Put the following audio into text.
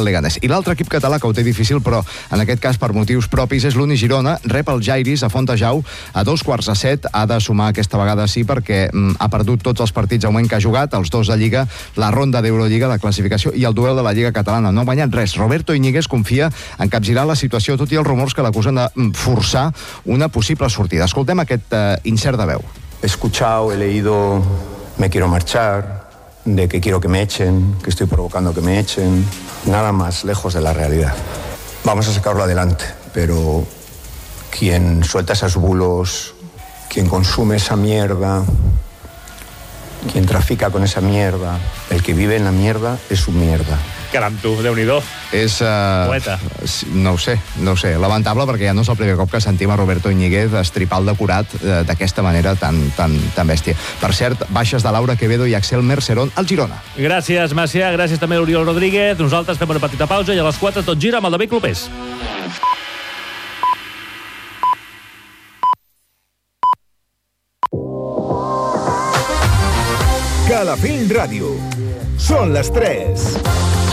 el Leganés. I l'altre equip català que ho té difícil, però en aquest cas per motius propis, és l'Uni Girona. Rep el Jairis a Fontejau a 6:45. Ha de sumar aquesta vegada sí, perquè ha perdut tots els partits de moment que ha jugat, els 2 de Lliga, la ronda d'Eurolliga, la classificació i el duel de la Lliga Catalana. No ha guanyat res. Roberto Íñiguez confia en capgirar la situació, tot i els rumors que l'acusen de forçar una possible sortida. Escoltem aquest insert de veu. He escuchado, he leído, me quiero marchar, de que quiero que me echen, que estoy provocando que me echen. Nada más lejos de la realidad. Vamos a sacarlo adelante, pero quien suelta esos bulos, quien consume esa mierda, quien trafica con esa mierda, el que vive en la mierda es un mierda. Caram, tu, Déu-n'hi-do. És... Poeta. No ho sé. Lamentable, perquè ja no és el primer cop que sentim a Roberto Íñiguez estripar el decorat d'aquesta manera tan bèstia. Per cert, baixes de Laura Quevedo i Axel Mercerón al Girona. Gràcies, Macià. Gràcies també a l'Oriol Rodríguez. Nosaltres fem una petita pausa i a les 4 tot gira amb el David Clopés. Calafell Ràdio. Són les 3.